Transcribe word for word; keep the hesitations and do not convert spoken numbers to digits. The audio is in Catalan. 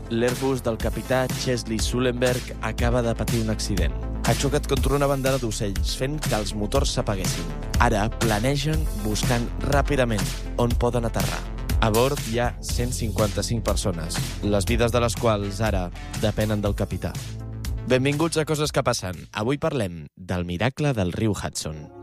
l'Airbus del capità Chesley Sullenberg acaba de patir un accident. Ha xocat contra una bandada d'ocells, fent que els motors s'apaguessin. Ara planegen buscant ràpidament on poden aterrar. A bord hi ha cent cinquanta-cinc persones, les vides de les quals ara depenen del capità. Benvinguts a Coses que passen. Avui parlem del miracle del riu Hudson.